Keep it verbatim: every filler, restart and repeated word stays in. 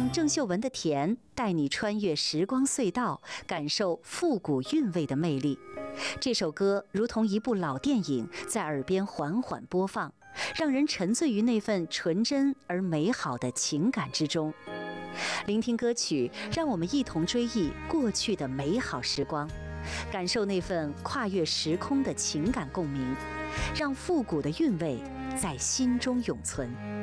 让郑秀文的甜带你穿越时光隧道，感受复古韵味的魅力。这首歌如同一部老电影，在耳边缓缓播放，让人沉醉于那份纯真而美好的情感之中。聆听歌曲，让我们一同追忆过去的美好时光，感受那份跨越时空的情感共鸣，让复古的韵味在心中永存。